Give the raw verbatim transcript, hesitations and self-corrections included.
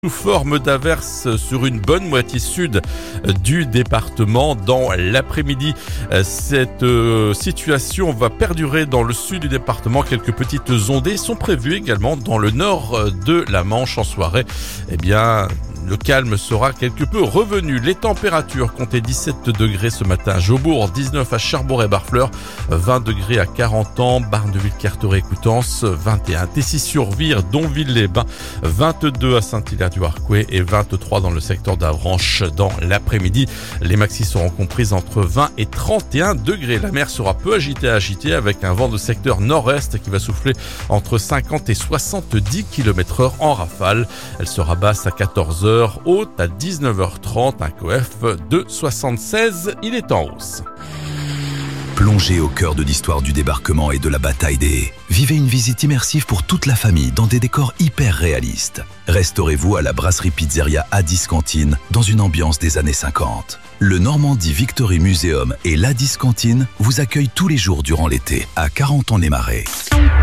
Sous forme d'averses sur une bonne moitié sud du département dans l'après-midi. Cette situation va perdurer dans le sud du département. Quelques petites ondées sont prévues également dans le nord de la Manche en soirée. Eh bien, le calme sera quelque peu revenu. Les températures comptaient dix-sept degrés ce matin à Jobourg, dix-neuf à Cherbourg et Barfleur, vingt degrés à Carentan, Barneville, Carteret, Coutances, vingt et un Tessy-sur-Vire, Donville-les-Bains, vingt-deux à Saint-Hilaire-du-Harcouët et vingt-trois dans le secteur d'Avranches dans l'après-midi. Les maxis seront comprises entre vingt et trente et un degrés. La mer sera peu agitée à agitée avec un vent de secteur nord-est qui va souffler entre cinquante et soixante-dix kilomètres heure en rafale. Elle sera basse à quatorze heures, haute à dix-neuf heures trente, un C O F de soixante-seize, il est en hausse. Plongez au cœur de l'histoire du débarquement et de la bataille des haies. Vivez une visite immersive pour toute la famille dans des décors hyper réalistes. Restaurez-vous à la brasserie pizzeria Addis Cantine dans une ambiance des années cinquante. Le Normandie Victory Museum et l'Addis Cantine vous accueillent tous les jours durant l'été à Carentan-les-Marais.